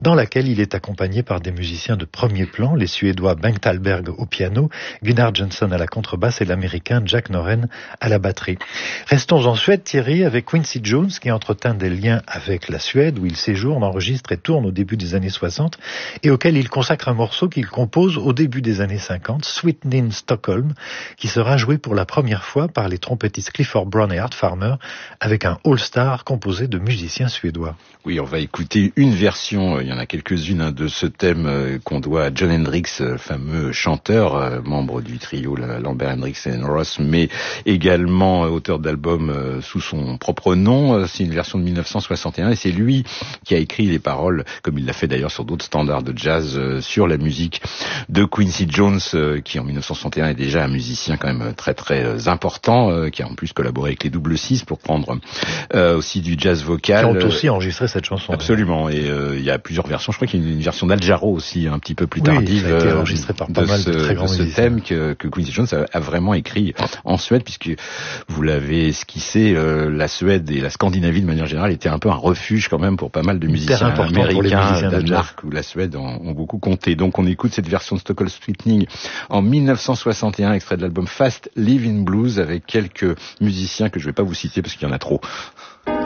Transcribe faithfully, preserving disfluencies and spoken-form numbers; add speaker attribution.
Speaker 1: dans laquelle il est accompagné par des musiciens de premier plan, les Suédois Bengt Hallberg au piano, Gunnar Jönsson à la contrebasse et l'Américain Jack Noren à la batterie. Restons en Suède, Thierry, avec Quincy Jones qui entretint des liens avec la Suède où il séjourne, enregistre et tourne au début des années soixante et auquel il consacre un morceau qu'il compose au début des années cinquante, Sweetening Stockholm, qui sera joué pour la première fois par les trompettistes Clifford Brown et Art Farmer avec un all-star composé de musiciens suédois.
Speaker 2: Oui, on va écouter une version, il y en a quelques-unes hein, de ce thème euh, qu'on doit à Jon Hendricks, euh, fameux chanteur, euh, membre du trio Lambert Hendricks et Ross, mais également euh, auteur d'albums euh, sous son propre nom. Euh, c'est une version de dix-neuf cent soixante et un et c'est lui qui a écrit les paroles, comme il l'a fait d'ailleurs sur d'autres standards de jazz, euh, sur la musique de Quincy Jones, euh, qui en dix-neuf cent soixante et un est déjà un musicien quand même très très euh, important, euh, qui a en plus collaboré avec les Double Six pour prendre euh, aussi du jazz vocal.
Speaker 1: Qui ont aussi enregistré cette chanson.
Speaker 2: Absolument, et euh, il y a plusieurs versions. Je crois qu'il y a une version d'Al Jarreau aussi, un petit peu plus tardive,
Speaker 1: oui, ça a été enregistré par pas
Speaker 2: de,
Speaker 1: mal
Speaker 2: ce,
Speaker 1: de, très grands
Speaker 2: de ce
Speaker 1: musiciens.
Speaker 2: thème que, que Quincy Jones a, a vraiment écrit en Suède, puisque vous l'avez esquissé, euh, la Suède et la Scandinavie de manière générale étaient un peu un refuge quand même pour pas mal de musiciens américains. Danemark ou la Suède ont, ont beaucoup compté. Donc on écoute cette version de Stockholm Sweetening en dix-neuf cent soixante et un, extrait de l'album Fast Living Blues, avec quelques musiciens que je vais pas vous citer parce qu'il y en a trop.